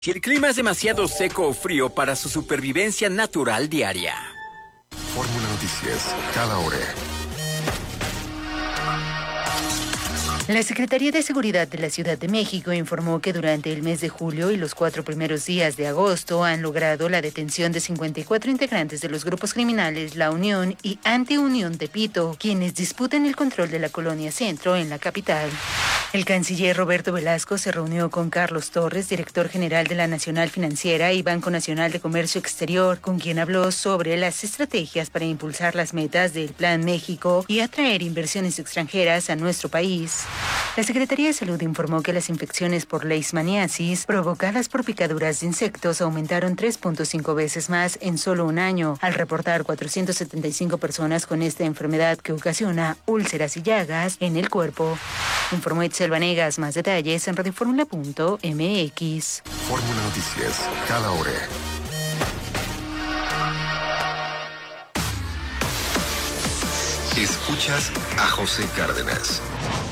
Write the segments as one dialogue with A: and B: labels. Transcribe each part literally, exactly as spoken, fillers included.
A: Si el clima es demasiado seco o frío para su supervivencia natural diaria.
B: Fórmula Noticias, cada hora.
C: La Secretaría de Seguridad de la Ciudad de México informó que durante el mes de julio y los cuatro primeros días de agosto han logrado la detención de cincuenta y cuatro integrantes de los grupos criminales La Unión y Antiunión Tepito, quienes disputan el control de la Colonia Centro en la capital. El canciller Roberto Velasco se reunió con Carlos Torres, director general de la Nacional Financiera y Banco Nacional de Comercio Exterior, con quien habló sobre las estrategias para impulsar las metas del Plan México y atraer inversiones extranjeras a nuestro país. La Secretaría de Salud informó que las infecciones por leishmaniasis provocadas por picaduras de insectos aumentaron tres punto cinco veces más en solo un año, al reportar cuatrocientas setenta y cinco personas con esta enfermedad que ocasiona úlceras y llagas en el cuerpo. Informó Itzel Vanegas. Más detalles en radioformula punto m x.
B: Fórmula Noticias, cada hora. Escuchas a José Cárdenas.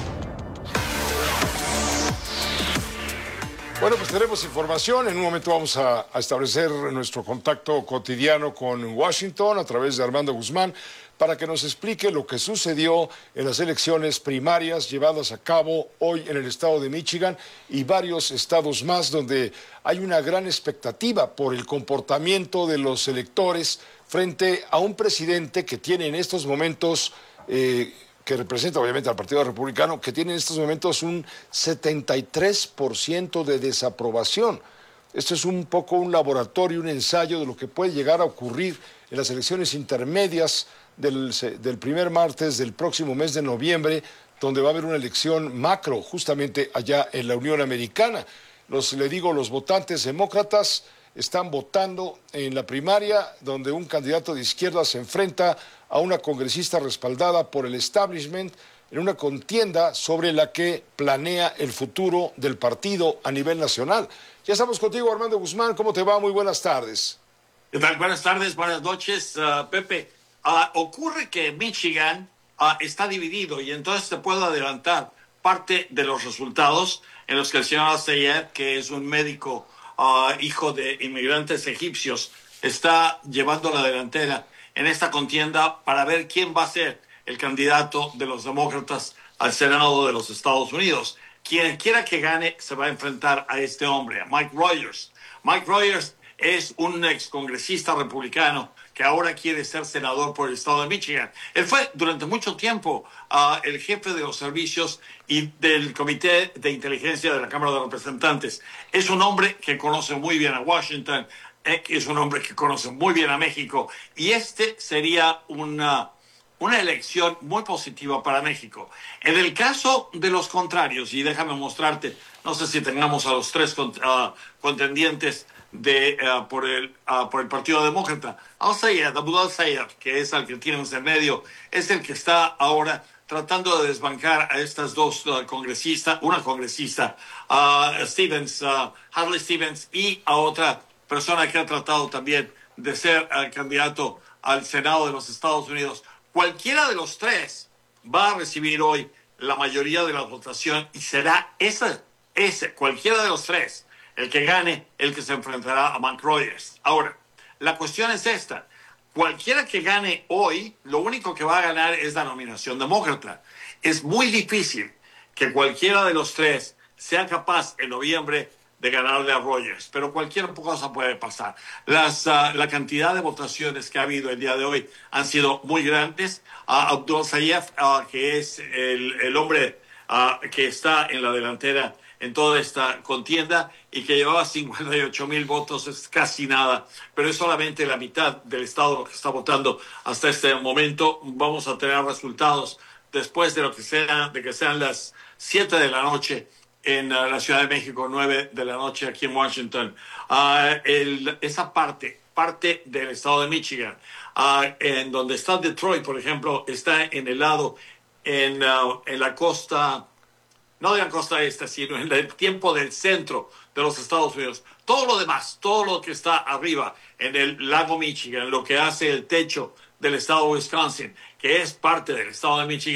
D: Bueno, pues tenemos información. En un momento vamos a, a establecer nuestro contacto cotidiano con Washington a través de Armando Guzmán para que nos explique lo que sucedió en las elecciones primarias llevadas a cabo hoy en el estado de Michigan y varios estados más donde hay una gran expectativa por el comportamiento de los electores frente a un presidente que tiene en estos momentos... Eh, que representa obviamente al Partido Republicano, que tiene en estos momentos un setenta y tres por ciento de desaprobación. Esto es un poco un laboratorio, un ensayo de lo que puede llegar a ocurrir en las elecciones intermedias del, del primer martes del próximo mes de noviembre, donde va a haber una elección macro justamente allá en la Unión Americana. Los, le digo, los votantes demócratas están votando en la primaria, donde un candidato de izquierda se enfrenta a una congresista respaldada por el establishment en una contienda sobre la que planea el futuro del partido a nivel nacional. Ya estamos contigo, Armando Guzmán. ¿Cómo te va? Muy buenas tardes.
E: ¿Qué tal? Buenas tardes, buenas noches, uh, Pepe. Uh, ocurre que Michigan uh, está dividido y entonces te puedo adelantar parte de los resultados en los que el señor Al-Sayed, que es un médico uh, hijo de inmigrantes egipcios, está llevando la delantera en esta contienda para ver quién va a ser el candidato de los demócratas al Senado de los Estados Unidos. Quien quiera que gane se va a enfrentar a este hombre, a Mike Rogers. Mike Rogers es un excongresista republicano que ahora quiere ser senador por el estado de Michigan. Él fue durante mucho tiempo uh, el jefe de los servicios y del Comité de Inteligencia de la Cámara de Representantes. Es un hombre que conoce muy bien a Washington, es un hombre que conoce muy bien a México y este sería una, una elección muy positiva para México. En el caso de los contrarios, y déjame mostrarte, no sé si tengamos a los tres uh, contendientes de, uh, por, el, uh, por el Partido Demócrata. Al-Sayed, Abu Al-Sayed, que es el que tienes en medio, es el que está ahora tratando de desbancar a estas dos uh, congresistas, una congresista, uh, Stevens, uh, Harley Stevens, y a otra persona que ha tratado también de ser el candidato al Senado de los Estados Unidos. Cualquiera de los tres va a recibir hoy la mayoría de la votación y será ese, ese, cualquiera de los tres, el que gane, el que se enfrentará a Mike Rogers. Ahora, la cuestión es esta. Cualquiera que gane hoy, lo único que va a ganar es la nominación demócrata. Es muy difícil que cualquiera de los tres sea capaz en noviembre de ganarle a Rogers, pero cualquier cosa puede pasar. Las, uh, la cantidad de votaciones que ha habido el día de hoy han sido muy grandes. Uh, Abdul Al-Sayed, uh, que es el, el hombre uh, que está en la delantera en toda esta contienda y que llevaba cincuenta y ocho mil votos, es casi nada, pero es solamente la mitad del estado que está votando hasta este momento. Vamos a tener resultados después de lo que sea, de que sean las siete de la noche en uh, la Ciudad de México, nueve de la noche aquí en Washington. Uh, el, esa parte, parte del estado de Michigan, uh, en donde está Detroit, por ejemplo, está en el lado, en, uh, en la costa, no de la costa este, sino en el tiempo del centro de los Estados Unidos. Todo lo demás, todo lo que está arriba en el lago Michigan, lo que hace el techo del estado de Wisconsin, que es parte del estado de Michigan,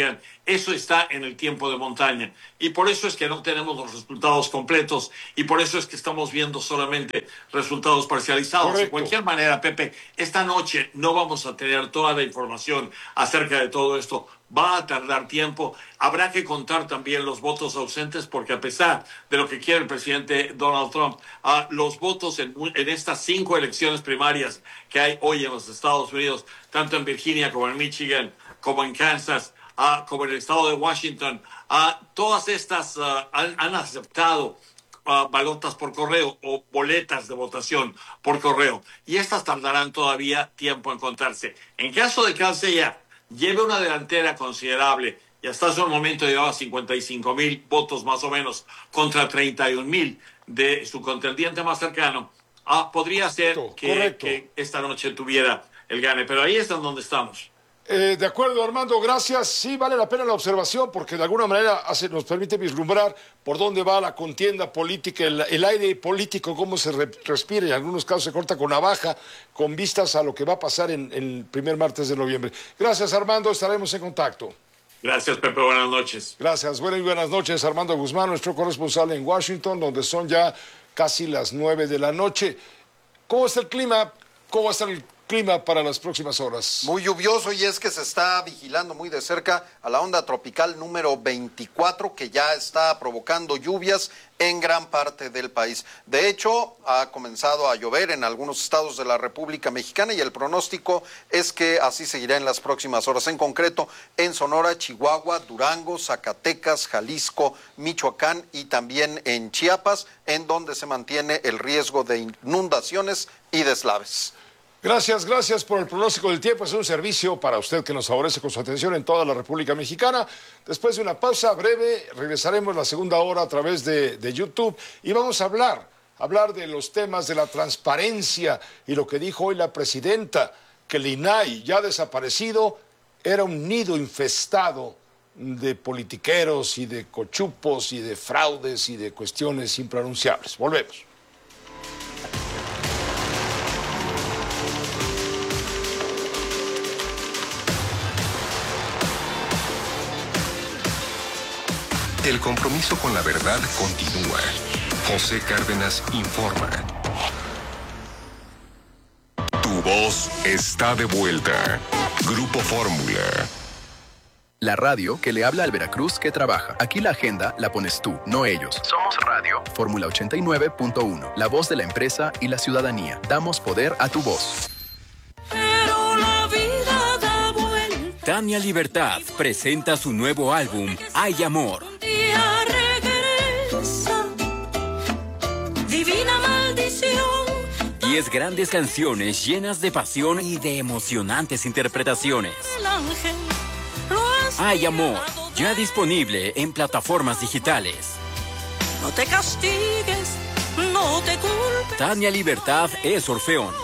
E: Eso está en el tiempo de montaña. Y por eso es que no tenemos los resultados completos y por eso es que estamos viendo solamente resultados parcializados.
D: Correcto.
E: De cualquier manera, Pepe, esta noche no vamos a tener toda la información acerca de todo esto. Va a tardar tiempo. Habrá que contar también los votos ausentes porque a pesar de lo que quiere el presidente Donald Trump, uh, los votos en, en estas cinco elecciones primarias que hay hoy en los Estados Unidos, tanto en Virginia como en Michigan, como en Kansas, uh, como en el estado de Washington, uh, todas estas uh, han, han aceptado Uh, balotas por correo o boletas de votación por correo. Y estas tardarán todavía tiempo en contarse. En caso de que Al Sayaf lleve una delantera considerable y hasta hace un momento llevaba cincuenta y cinco mil votos más o menos contra treinta y un mil de su contendiente más cercano, uh, podría ser que, que esta noche tuviera el gane. Pero ahí es donde estamos.
D: Eh, de acuerdo, Armando, gracias. Sí, vale la pena la observación porque de alguna manera hace, nos permite vislumbrar por dónde va la contienda política, el, el aire político, cómo se re, respira. En algunos casos se corta con navaja, con vistas a lo que va a pasar en, en el primer martes de noviembre. Gracias, Armando. Estaremos en contacto.
E: Gracias, Pepe. Buenas noches.
D: Gracias. Buenas y buenas noches, Armando Guzmán, nuestro corresponsal en Washington, donde son ya casi las nueve de la noche. ¿Cómo está el clima? ¿Cómo va a estar el clima para las próximas horas?
F: Muy lluvioso y es que se está vigilando muy de cerca a la onda tropical número veinticuatro que ya está provocando lluvias en gran parte del país. De hecho, ha comenzado a llover en algunos estados de la República Mexicana y el pronóstico es que así seguirá en las próximas horas. En concreto, en Sonora, Chihuahua, Durango, Zacatecas, Jalisco, Michoacán y también en Chiapas, en donde se mantiene el riesgo de inundaciones y deslaves.
D: Gracias, gracias por el pronóstico del tiempo. Es un servicio para usted que nos favorece con su atención en toda la República Mexicana. Después de una pausa breve, regresaremos la segunda hora a través de, de YouTube y vamos a hablar, hablar de los temas de la transparencia y lo que dijo hoy la presidenta, que el I N A I, ya desaparecido, era un nido infestado de politiqueros y de cochupos y de fraudes y de cuestiones impronunciables. Volvemos.
B: El compromiso con la verdad continúa. José Cárdenas informa. Tu voz está de vuelta. Grupo Fórmula.
G: La radio que le habla al Veracruz que trabaja. Aquí la agenda la pones tú, no ellos. Somos radio. Fórmula ochenta y nueve punto uno. La voz de la empresa y la ciudadanía. Damos poder a tu voz.
H: Pero la vida da vuelta.
A: Tania Libertad presenta su nuevo álbum, Hay Amor.
H: Regresa, divina maldición.
A: Diez grandes canciones llenas de pasión y de emocionantes interpretaciones.
H: El ángel lo has
A: Hay Amor,
H: llevado
A: ya
H: de-
A: disponible en plataformas digitales.
H: No te castigues, no te culpes.
A: Tania Libertad es Orfeón.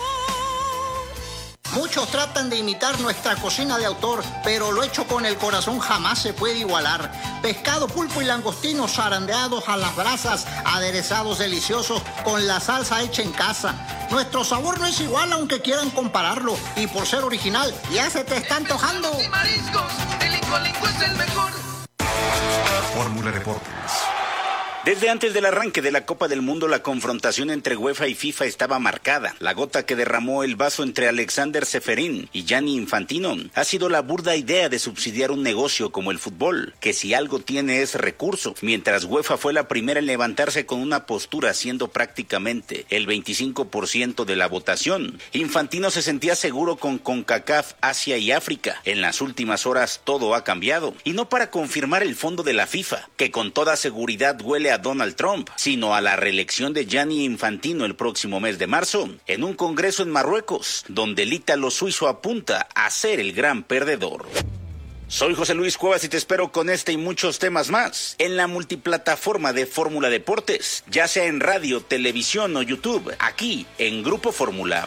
I: Muchos tratan de imitar nuestra cocina de autor, pero lo hecho con el corazón jamás se puede igualar. Pescado, pulpo y langostinos zarandeados a las brasas, aderezados deliciosos con la salsa hecha en casa. Nuestro sabor no es igual aunque quieran compararlo, y por ser original ya se te está antojando.
J: Y mariscos, el Lingo Lingo es el mejor.
B: Fórmula Deportes.
K: Desde antes del arranque de la Copa del Mundo, la confrontación entre UEFA y FIFA estaba marcada. La gota que derramó el vaso entre Alexander Ceferín y Gianni Infantino ha sido la burda idea de subsidiar un negocio como el fútbol, que si algo tiene es recurso, mientras UEFA fue la primera en levantarse con una postura siendo prácticamente el veinticinco por ciento de la votación. Infantino se sentía seguro con CONCACAF, Asia y África. En las últimas horas todo ha cambiado, y no para confirmar el fondo de la FIFA, que con toda seguridad huele a Donald Trump, sino a la reelección de Gianni Infantino el próximo mes de marzo, en un congreso en Marruecos, donde el ítalo suizo apunta a ser el gran perdedor. Soy José Luis Cuevas y te espero con este y muchos temas más en la multiplataforma de Fórmula Deportes, ya sea en radio, televisión o YouTube, aquí en Grupo Fórmula.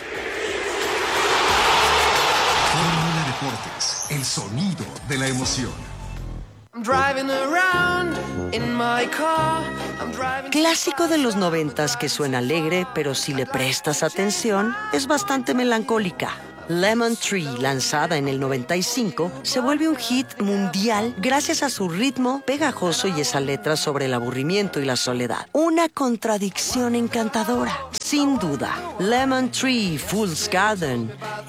B: Fórmula Deportes. El sonido de la emoción.
L: Clásico de los noventas que suena alegre, pero si le prestas atención, es bastante melancólica. Lemon Tree, lanzada en el noventa y cinco, se vuelve un hit mundial gracias a su ritmo pegajoso y esa letra sobre el aburrimiento y la soledad. Una contradicción encantadora, sin duda. Lemon Tree, Fool's Garden,